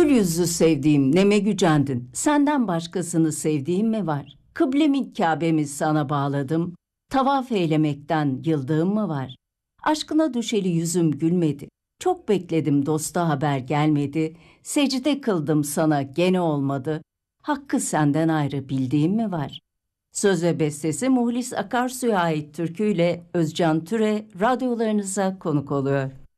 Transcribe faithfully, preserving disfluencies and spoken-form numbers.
Gül yüzlü sevdiğim neme gücendin, senden başkasını sevdiğim mi var? Kıblemi Kabe'mi sana bağladım, tavaf eylemekten yıldığım mı var? Aşkına düşeli yüzüm gülmedi, çok bekledim dosta haber gelmedi, secde kıldım sana gene olmadı, hakkı senden ayrı bildiğim mi var? Söz ve bestesi Muhlis Akarsu'ya ait türküyle Özcan Türe radyolarınıza konuk oluyor.